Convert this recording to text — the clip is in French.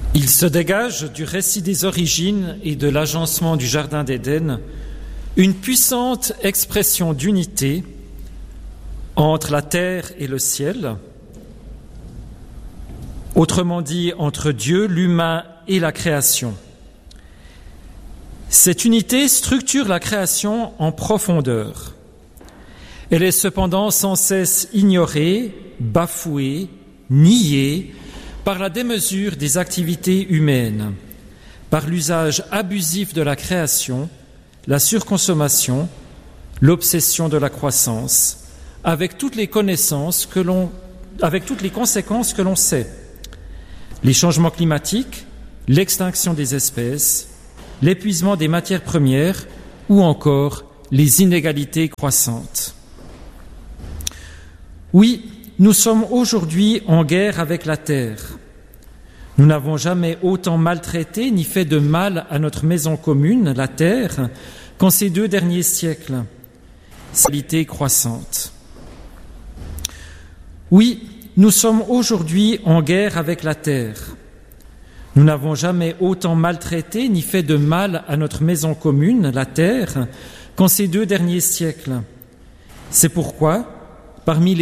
Il se dégage du récit des origines et de l'agencement du Jardin d'Éden une puissante expression d'unité entre la terre et le ciel, autrement dit entre Dieu, l'humain et la création. Cette unité structure la création en profondeur. Elle est cependant sans cesse ignorée, bafouée, niée par la démesure des activités humaines, par l'usage abusif de la création, la surconsommation, l'obsession de la croissance, avec toutes les conséquences que l'on sait. Les changements climatiques, l'extinction des espèces, l'épuisement des matières premières ou encore les inégalités croissantes. Oui, nous sommes aujourd'hui en guerre avec la terre. Nous n'avons jamais autant maltraité ni fait de mal à notre maison commune, la terre, qu'en ces 2 derniers siècles. Inégalités croissantes. Oui, nous sommes aujourd'hui en guerre avec la terre. Nous n'avons jamais autant maltraité ni fait de mal à notre maison commune, la terre, qu'en ces 2 derniers siècles. C'est pourquoi, parmi les